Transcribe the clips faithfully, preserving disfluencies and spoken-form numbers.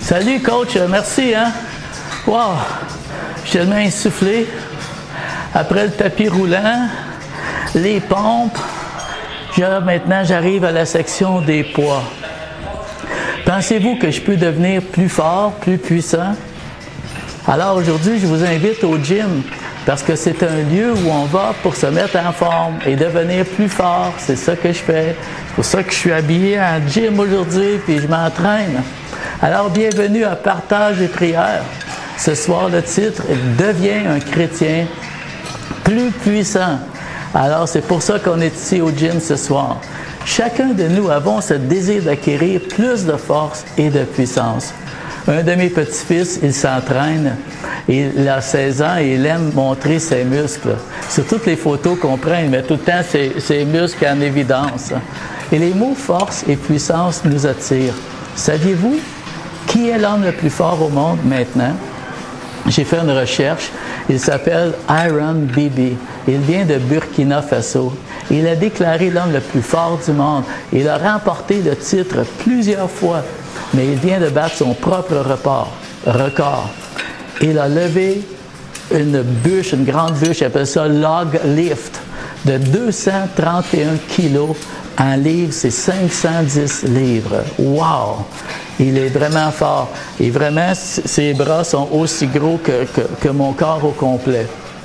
Salut coach, merci hein. Wow, je suis tellement essoufflé. Après le tapis roulant, les pompes, je, maintenant j'arrive à la section des poids. Pensez-vous que je peux devenir plus fort, plus puissant? Alors aujourd'hui, je vous invite au gym parce que c'est un lieu où on va pour se mettre en forme et devenir plus fort. C'est ça que je fais. C'est pour ça que je suis habillé en gym aujourd'hui puis je m'entraîne. Alors bienvenue à Partage et prière. Ce soir, le titre « Deviens un chrétien plus puissant ». Alors c'est pour ça qu'on est ici au gym ce soir. Chacun de nous avons ce désir d'acquérir plus de force et de puissance. Un de mes petits-fils, il s'entraîne, il a seize ans et il aime montrer ses muscles. Sur toutes les photos qu'on prend, il met tout le temps ses, ses muscles en évidence. Et les mots force et puissance nous attirent. Saviez-vous qui est l'homme le plus fort au monde maintenant? J'ai fait une recherche. Il s'appelle Iron Bibi. Il vient de Burkina Faso. Il a déclaré l'homme le plus fort du monde. Il a remporté le titre plusieurs fois, mais il vient de battre son propre record. record. Il a levé une bûche, une grande bûche, il appelle ça log lift, de deux cent trente et un kilos. En livres, c'est cinq cent dix livres. Wow! Il est vraiment fort. Et vraiment, ses bras sont aussi gros que, que, que mon corps au complet.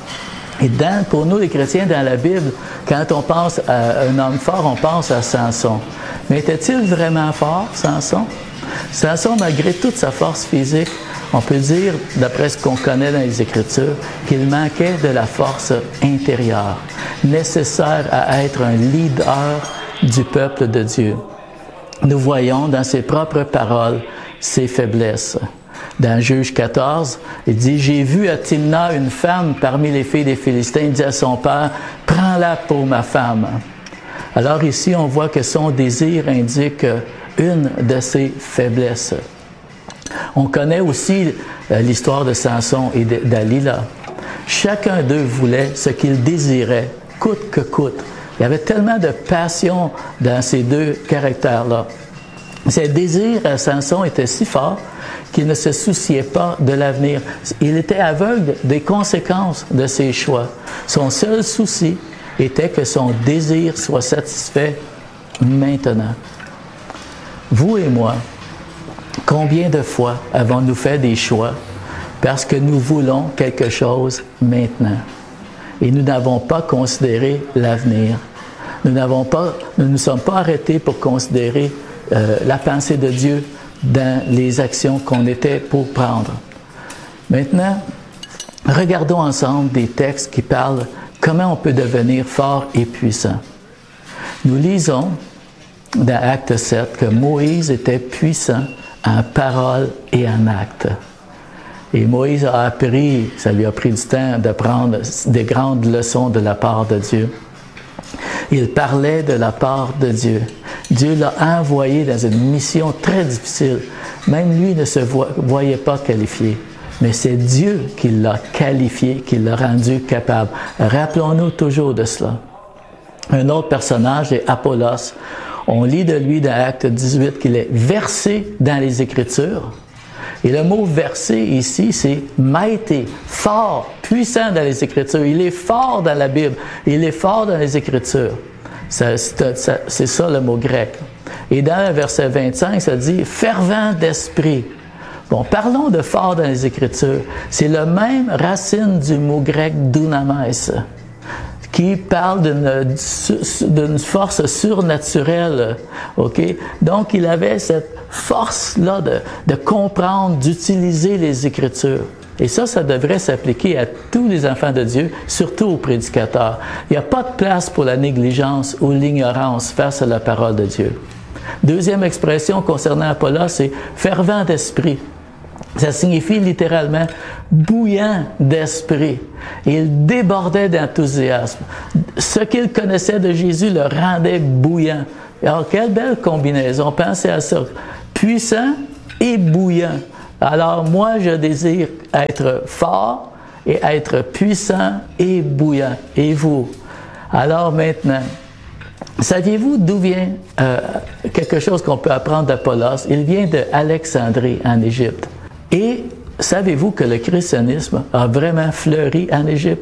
Et dans, pour nous, les chrétiens, dans la Bible, quand on pense à un homme fort, on pense à Samson. Mais était-il vraiment fort, Samson? Samson, malgré toute sa force physique, on peut dire, d'après ce qu'on connaît dans les Écritures, qu'il manquait de la force intérieure, nécessaire à être un leader du peuple de Dieu. Nous voyons dans ses propres paroles ses faiblesses. Dans Juge quatorze, il dit « J'ai vu à Timna une femme parmi les filles des Philistins. Il dit à son père, « Prends-la pour ma femme. » Alors ici, on voit que son désir indique une de ses faiblesses. On connaît aussi l'histoire de Samson et de Dalila. Chacun d'eux voulait ce qu'il désirait, coûte que coûte. Il y avait tellement de passion dans ces deux caractères-là. Ses désirs à Samson étaient si forts qu'il ne se souciait pas de l'avenir. Il était aveugle des conséquences de ses choix. Son seul souci était que son désir soit satisfait maintenant. Vous et moi, combien de fois avons-nous fait des choix parce que nous voulons quelque chose maintenant? Et nous n'avons pas considéré l'avenir. Nous n'avons pas, nous ne nous sommes pas arrêtés pour considérer euh, la pensée de Dieu dans les actions qu'on était pour prendre. Maintenant, regardons ensemble des textes qui parlent comment on peut devenir fort et puissant. Nous lisons dans Acte sept que Moïse était puissant en parole et en acte. Et Moïse a appris, ça lui a pris du temps d'apprendre des grandes leçons de la part de Dieu. Il parlait de la part de Dieu. Dieu l'a envoyé dans une mission très difficile. Même lui ne se voyait pas qualifié. Mais c'est Dieu qui l'a qualifié, qui l'a rendu capable. Rappelons-nous toujours de cela. Un autre personnage est Apollos. On lit de lui dans Acte dix-huit qu'il est versé dans les Écritures. Et le mot « versé » ici, c'est « mighty », fort, puissant dans les Écritures. Il est fort dans la Bible. Il est fort dans les Écritures. Ça, c'est, ça, c'est ça le mot grec. Et dans le verset vingt-cinq, ça dit « fervent d'esprit ». Bon, parlons de fort dans les Écritures. C'est la même racine du mot grec « dunamis », qui parle d'une, d'une force surnaturelle. OK? Donc, il avait cette force-là de, de comprendre, d'utiliser les Écritures. Et ça, ça devrait s'appliquer à tous les enfants de Dieu, surtout aux prédicateurs. Il n'y a pas de place pour la négligence ou l'ignorance face à la parole de Dieu. Deuxième expression concernant Apollos, c'est « fervent d'esprit ». Ça signifie littéralement « bouillant d'esprit ». Il débordait d'enthousiasme. Ce qu'il connaissait de Jésus le rendait bouillant. Alors, quelle belle combinaison, pensez à ça. Puissant et bouillant. Alors, moi, je désire être fort et être puissant et bouillant. Et vous? Alors maintenant, Saviez-vous d'où vient euh, quelque chose qu'on peut apprendre d'Apollos? Il vient d'Alexandrie, en Égypte. Et savez-vous que le christianisme a vraiment fleuri en Égypte?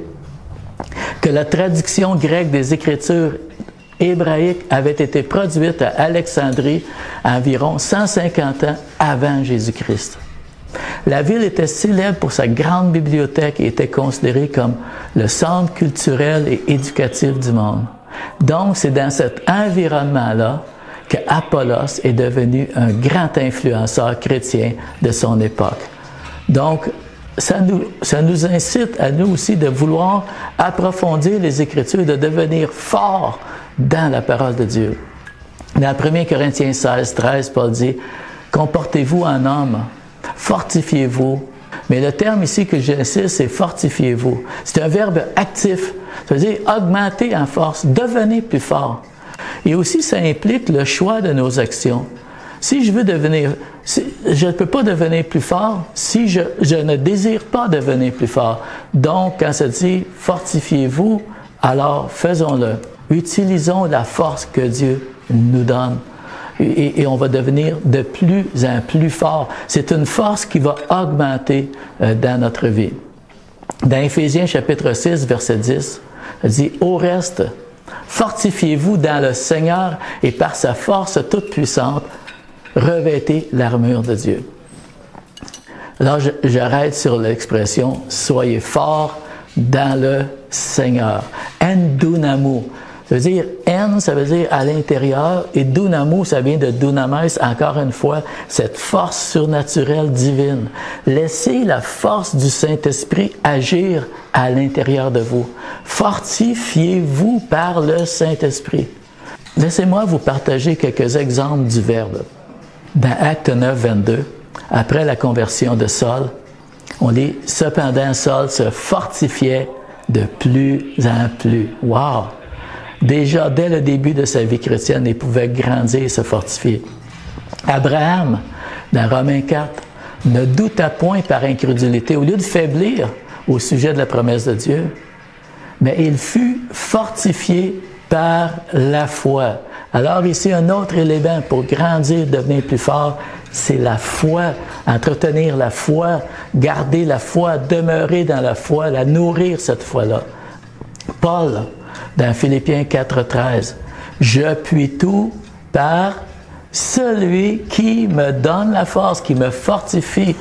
Que la traduction grecque des Écritures hébraïques avait été produite à Alexandrie environ cent cinquante ans avant Jésus-Christ. La ville était célèbre pour sa grande bibliothèque et était considérée comme le centre culturel et éducatif du monde. Donc, c'est dans cet environnement-là que Apollos est devenu un grand influenceur chrétien de son époque. Donc, ça nous, ça nous incite à nous aussi de vouloir approfondir les Écritures, de devenir forts dans la parole de Dieu. Dans premier Corinthiens seize, treize, Paul dit « Comportez-vous en homme, fortifiez-vous ». Mais le terme ici que j'insiste, c'est « fortifiez-vous ». C'est un verbe actif, ça veut dire augmenter en force, devenez plus fort. Et aussi, ça implique le choix de nos actions. Si je veux devenir, si, je ne peux pas devenir plus fort si je, je ne désire pas devenir plus fort. Donc, quand ça dit « fortifiez-vous », alors faisons-le. Utilisons la force que Dieu nous donne et, et on va devenir de plus en plus fort. C'est une force qui va augmenter euh, dans notre vie. Dans Éphésiens chapitre six, verset dix, il dit « Au reste, fortifiez-vous dans le Seigneur et par sa force toute puissante, revêtez l'armure de Dieu. » Alors, j'arrête sur l'expression « soyez forts dans le Seigneur ». En dunamo. Ça veut dire en, ça veut dire à l'intérieur, et dunamo, ça vient de dunamis, encore une fois, cette force surnaturelle divine. Laissez la force du Saint-Esprit agir à l'intérieur de vous. Fortifiez-vous par le Saint-Esprit. Laissez-moi vous partager quelques exemples du verbe. Dans Acte neuf, vingt-deux, après la conversion de Saul, on lit « Cependant, Saul se fortifiait de plus en plus. » Wow! Déjà, dès le début de sa vie chrétienne, il pouvait grandir et se fortifier. Abraham, dans Romains quatre, ne douta point par incrédulité. Au lieu de faiblir au sujet de la promesse de Dieu, mais il fut fortifié par la foi. Alors ici, un autre élément pour grandir, devenir plus fort, c'est la foi, entretenir la foi, garder la foi, demeurer dans la foi, la nourrir cette foi-là. Paul, dans Philippiens quatre, treize, « Je puis tout par celui qui me donne la force, qui me fortifie.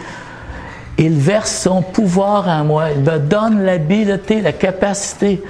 Il verse son pouvoir en moi, il me donne l'habileté, la capacité.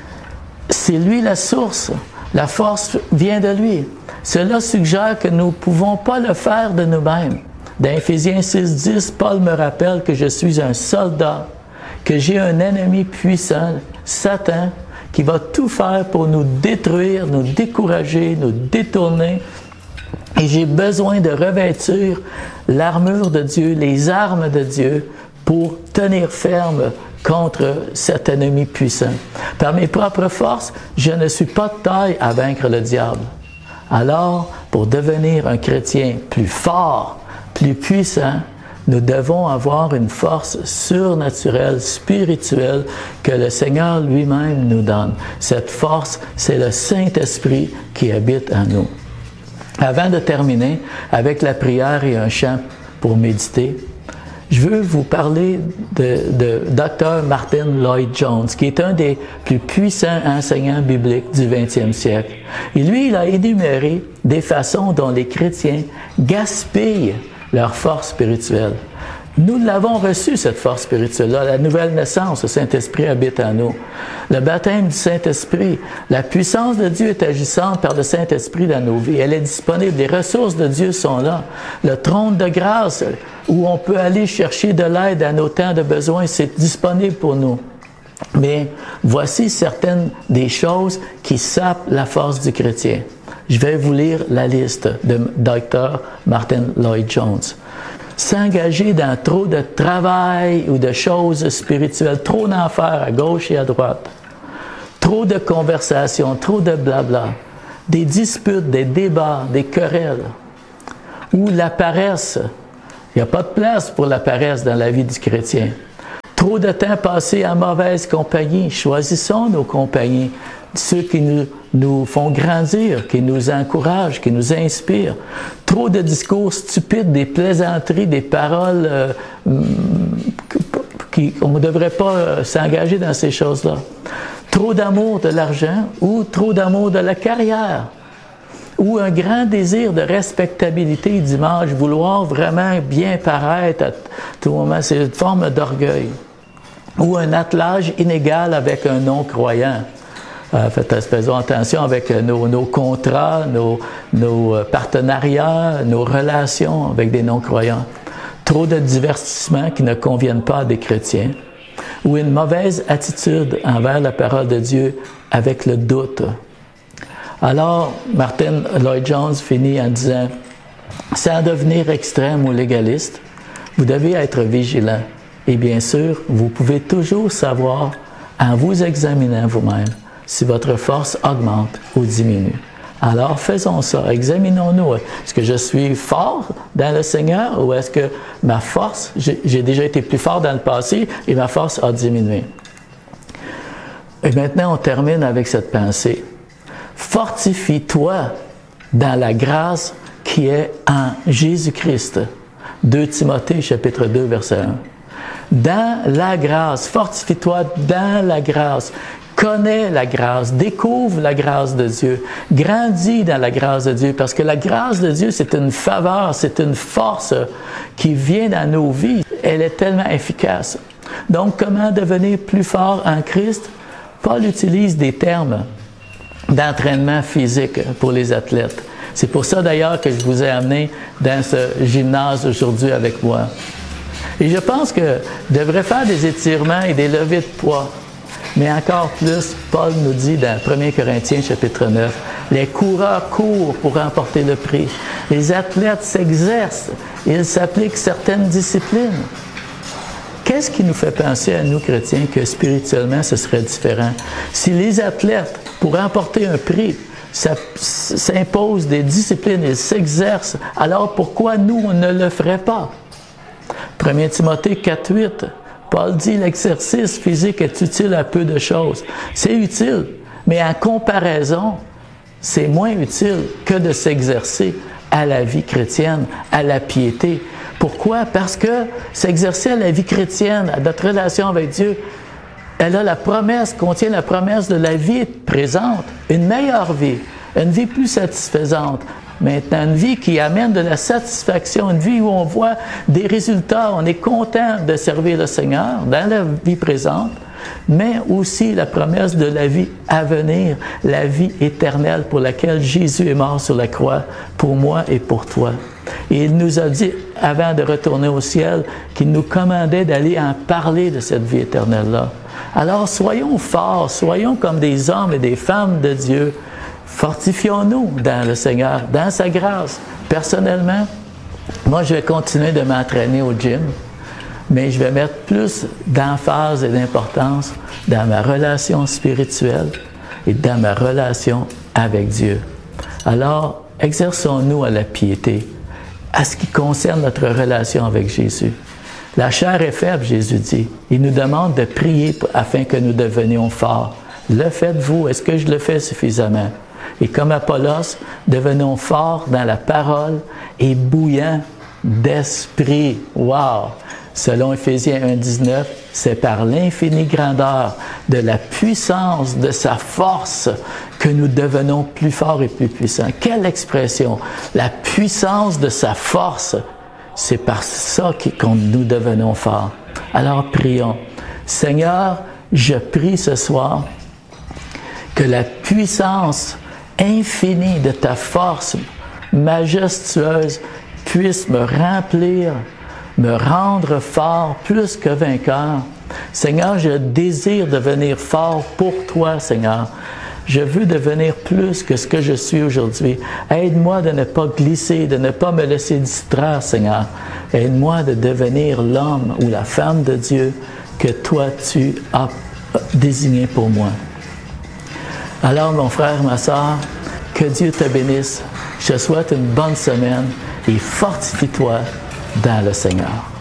C'est lui la source, la force vient de lui. » Cela suggère que nous ne pouvons pas le faire de nous-mêmes. Dans Éphésiens six, dix, Paul me rappelle que je suis un soldat, que j'ai un ennemi puissant, Satan, qui va tout faire pour nous détruire, nous décourager, nous détourner. Et j'ai besoin de revêtir l'armure de Dieu, les armes de Dieu, pour tenir ferme contre cet ennemi puissant. Par mes propres forces, je ne suis pas de taille à vaincre le diable. Alors, pour devenir un chrétien plus fort, plus puissant, nous devons avoir une force surnaturelle, spirituelle, que le Seigneur lui-même nous donne. Cette force, c'est le Saint-Esprit qui habite en nous. Avant de terminer avec la prière et un chant pour méditer, je veux vous parler de, de docteur Martin Lloyd-Jones, qui est un des plus puissants enseignants bibliques du vingtième siècle. Et lui, il a énuméré des façons dont les chrétiens gaspillent leur force spirituelle. Nous l'avons reçu, cette force spirituelle-là, la nouvelle naissance, le Saint-Esprit habite en nous. Le baptême du Saint-Esprit, la puissance de Dieu est agissante par le Saint-Esprit dans nos vies. Elle est disponible, les ressources de Dieu sont là. Le trône de grâce, où on peut aller chercher de l'aide à nos temps de besoin, c'est disponible pour nous. Mais voici certaines des choses qui sapent la force du chrétien. Je vais vous lire la liste de docteur Martin Lloyd-Jones. S'engager dans trop de travail ou de choses spirituelles, trop d'en faire à gauche et à droite, trop de conversations, trop de blabla, des disputes, des débats, des querelles, ou la paresse. Il n'y a pas de place pour la paresse dans la vie du chrétien. Trop de temps passé en mauvaise compagnie. Choisissons nos compagnies. ceux qui nous, nous font grandir, qui nous encouragent, qui nous inspirent. Trop de discours stupides, des plaisanteries, des paroles euh, qui, on ne devrait pas s'engager dans ces choses-là. Trop d'amour de l'argent ou trop d'amour de la carrière. Ou un grand désir de respectabilité, d'image, vouloir vraiment bien paraître à tout moment, c'est une forme d'orgueil. Ou un attelage inégal avec un non-croyant. Euh, faites, faisons attention avec nos, nos contrats, nos, nos partenariats, nos relations avec des non-croyants. Trop de divertissements qui ne conviennent pas à des chrétiens. Ou une mauvaise attitude envers la parole de Dieu avec le doute. Alors, Martin Lloyd-Jones finit en disant « Sans devenir extrême ou légaliste, vous devez être vigilant. Et bien sûr, vous pouvez toujours savoir, en vous examinant vous-même, si votre force augmente ou diminue. Alors, faisons ça. Examinons-nous. Est-ce que je suis fort dans le Seigneur ou est-ce que ma force, j'ai déjà été plus fort dans le passé et ma force a diminué? » Et maintenant, on termine avec cette pensée. Fortifie-toi dans la grâce qui est en Jésus-Christ. deux Timothée, chapitre deux, verset un. Dans la grâce, fortifie-toi dans la grâce. Connais la grâce, découvre la grâce de Dieu, grandis dans la grâce de Dieu, parce que la grâce de Dieu, c'est une faveur, c'est une force qui vient dans nos vies. Elle est tellement efficace. Donc, comment devenir plus fort en Christ? Paul utilise des termes d'entraînement physique pour les athlètes. C'est pour ça d'ailleurs que je vous ai amené dans ce gymnase aujourd'hui avec moi. Et je pense que je devrais faire des étirements et des levées de poids. Mais encore plus, Paul nous dit dans premier Corinthiens chapitre neuf, les coureurs courent pour remporter le prix. Les athlètes s'exercent, ils s'appliquent certaines disciplines. Qu'est-ce qui nous fait penser à nous, chrétiens, que spirituellement, ce serait différent? Si les athlètes, pour remporter un prix, s'imposent des disciplines, ils s'exercent, alors pourquoi nous, on ne le ferait pas? premier Timothée quatre, huit, Paul dit, l'exercice physique est utile à peu de choses. C'est utile, mais en comparaison, c'est moins utile que de s'exercer à la vie chrétienne, à la piété. Pourquoi? Parce que s'exercer à la vie chrétienne, à notre relation avec Dieu, elle a la promesse, contient la promesse de la vie présente, une meilleure vie, une vie plus satisfaisante. Maintenant, une vie qui amène de la satisfaction, une vie où on voit des résultats, on est content de servir le Seigneur dans la vie présente, mais aussi la promesse de la vie à venir, la vie éternelle pour laquelle Jésus est mort sur la croix, pour moi et pour toi. Et il nous a dit, avant de retourner au ciel, qu'il nous commandait d'aller en parler de cette vie éternelle-là. Alors, soyons forts, soyons comme des hommes et des femmes de Dieu. Fortifions-nous dans le Seigneur, dans sa grâce. Personnellement, moi, je vais continuer de m'entraîner au gym, mais je vais mettre plus d'emphase et d'importance dans ma relation spirituelle et dans ma relation avec Dieu. Alors, exerçons-nous à la piété, à ce qui concerne notre relation avec Jésus. La chair est faible, Jésus dit. Il nous demande de prier afin que nous devenions forts. Le faites-vous? Est-ce que je le fais suffisamment? Et comme Apollos, devenons forts dans la parole et bouillants d'esprit. Wow! Selon Éphésiens un, dix-neuf, c'est par l'infinie grandeur de la puissance de sa force que nous devenons plus forts et plus puissants. Quelle expression! La puissance de sa force, c'est par ça que nous devenons forts. Alors prions. Seigneur, je prie ce soir que la puissance infinie de ta force majestueuse puisse me remplir, me rendre fort plus que vainqueur. Seigneur, je désire devenir fort pour toi, Seigneur. Je veux devenir plus que ce que je suis aujourd'hui. Aide-moi de ne pas glisser, de ne pas me laisser distraire, Seigneur. Aide-moi de devenir l'homme ou la femme de Dieu que toi, tu as désigné pour moi. Alors, mon frère, ma sœur, que Dieu te bénisse. Je te souhaite une bonne semaine et fortifie-toi dans le Seigneur.